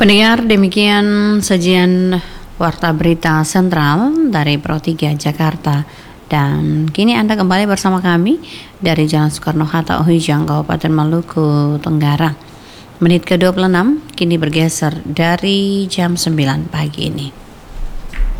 Pendengar, demikian sajian Warta Berita Sentral dari Pro 3 Jakarta. Dan kini Anda kembali bersama kami dari Jalan Soekarno-Hatta, Ohijang, Kabupaten Maluku Tenggara. Menit ke-26 kini bergeser dari jam 9 pagi ini.